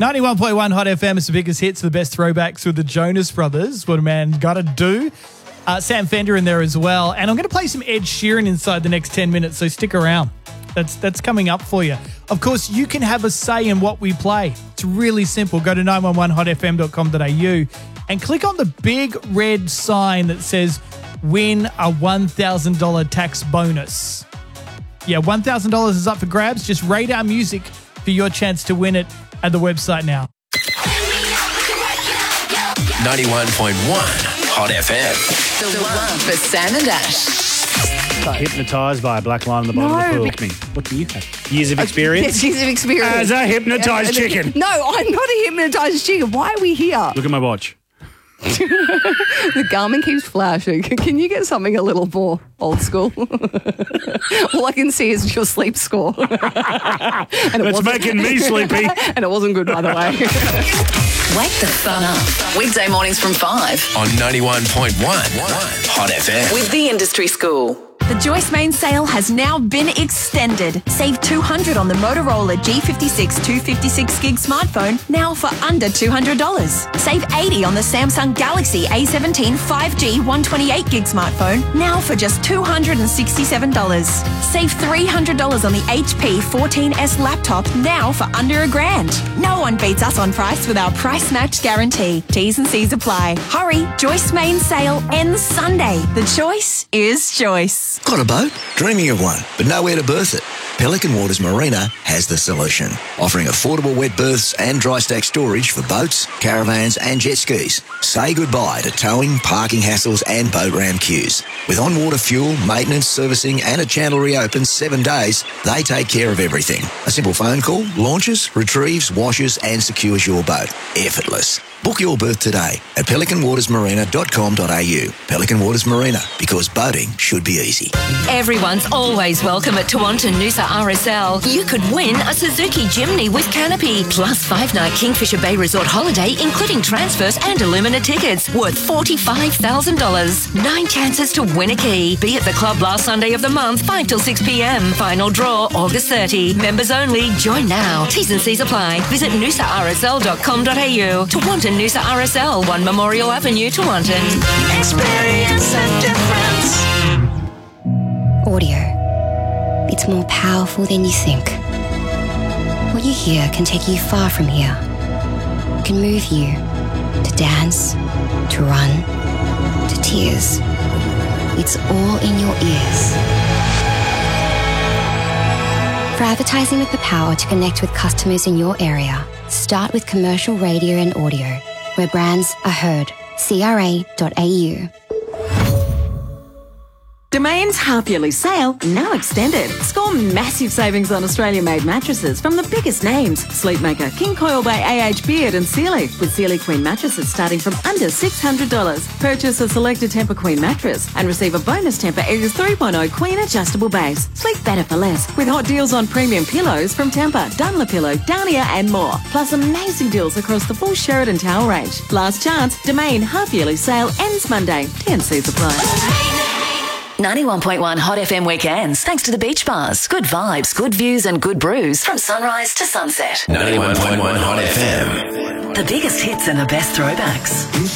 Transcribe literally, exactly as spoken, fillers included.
ninety-one point one Hot F M is the biggest hits, the best throwbacks with the Jonas Brothers. What a man gotta do. Uh, Sam Fender in there as well. And I'm going to play some Ed Sheeran inside the next ten minutes, so stick around. That's that's coming up for you. Of course, you can have a say in what we play. It's really simple. Go to nine one one hot f m dot com dot a u and click on the big red sign that says win a one thousand dollars tax bonus. Yeah, one thousand dollars is up for grabs. Just rate our music for your chance to win it at the website now. ninety-one point one Hot F M. The one for Sam and Ash. Hypnotised by a black line on the bottom No, of the pool. but- Me. What do you have? Years of experience? Yes, years of experience. As a hypnotised Yeah, chicken. No, I'm not a hypnotised chicken. Why are we here? Look at my watch. The Garmin keeps flashing. Can you get something a little more old school? All I can see is your sleep score. And it That's wasn't- making me sleepy. And it wasn't good, by the way. Wake the fun up. Weekday mornings from five On ninety-one point one Hot F M. with the Industry School. The Joyce Main sale has now been extended. Save two hundred dollars on the Motorola G fifty-six two fifty-six gig smartphone, now for under two hundred dollars. Save eighty dollars on the Samsung Galaxy A seventeen five G one twenty-eight gig smartphone, now for just two hundred sixty-seven dollars. Save three hundred dollars on the H P fourteen S laptop, now for under a grand. No one beats us on price with our price match guarantee. T's and C's apply. Hurry, Joyce Main sale ends Sunday. The choice is Joyce. Got a boat? Dreaming of one, but nowhere to berth it? Pelican Waters Marina has the solution, offering affordable wet berths and dry stack storage for boats, caravans and jet skis. Say goodbye to towing, parking hassles and boat ramp queues. With on-water fuel, maintenance, servicing and a channel reopen seven days, they take care of everything. A simple phone call, launches, retrieves, washes and secures your boat. Effortless. Book your berth today at pelican waters marina dot com dot a u. Pelican Waters Marina, because boating should be easy. Everyone's always welcome at Tawantin Noosa R S L. You could win a Suzuki Jimny with canopy, plus five-night Kingfisher Bay Resort holiday, including transfers and Illumina tickets, worth forty-five thousand dollars. Nine chances to win a key. Be at the club last Sunday of the month, five till six p m. Final draw, August thirtieth. Members only. Join now. T's and C's apply. Visit noosa r s l dot com dot a u. Tawantin Noosa R S L, one Memorial Avenue, Tawantin. Experience a difference. Audio. It's more powerful than you think. What you hear can take you far from here. It can move you to dance, to run, to tears. It's all in your ears. For advertising with the power to connect with customers in your area, start with commercial radio and audio, where brands are heard. c r a dot a u. Domain's half-yearly sale now extended. Score massive savings on Australia-made mattresses from the biggest names: Sleepmaker, King Coil by A H Beard and Sealy, with Sealy Queen mattresses starting from under six hundred dollars. Purchase a selected Tempur Queen mattress and receive a bonus Tempur Airs three point oh Queen adjustable base. Sleep better for less with hot deals on premium pillows from Tempur, Dunlopillow, Downia and more. Plus amazing deals across the full Sheridan towel range. Last chance, Domain half-yearly sale ends Monday. T and C's apply. ninety-one point one Hot F M weekends, thanks to the beach bars. Good vibes, good views and good brews from sunrise to sunset. ninety-one point one Hot F M. The biggest hits and the best throwbacks.